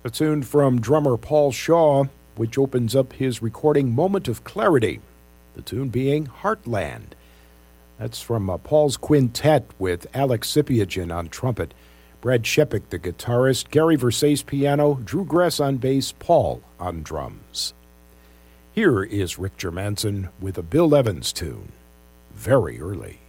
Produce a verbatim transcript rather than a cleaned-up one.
A tune from drummer Paul Shaw, which opens up his recording Moment of Clarity, the tune being Heartland. That's from uh, Paul's Quintet with Alex Sipiagin on trumpet, Brad Shepik, the guitarist, Gary Versace piano, Drew Gress on bass, Paul on drums. Here is Rick Germanson with a Bill Evans tune, Very Early.